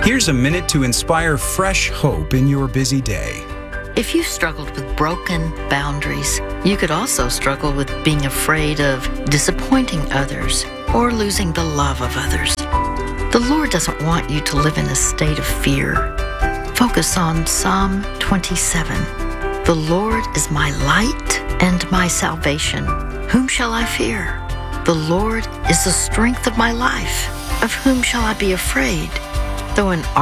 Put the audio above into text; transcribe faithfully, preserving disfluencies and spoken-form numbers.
Here's a minute to inspire fresh hope in your busy day. If you struggled with broken boundaries, you could also struggle with being afraid of disappointing others or losing the love of others. The Lord doesn't want you to live in a state of fear. Focus on Psalm twenty-seven. The Lord is my light and my salvation. Whom shall I fear? The Lord is the strength of my life. Of whom shall I be afraid? Though an